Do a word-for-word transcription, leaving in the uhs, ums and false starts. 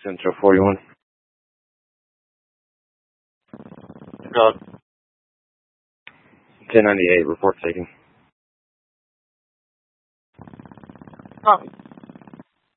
Central forty-one. Uh, ten ninety-eight, report taken. Copy.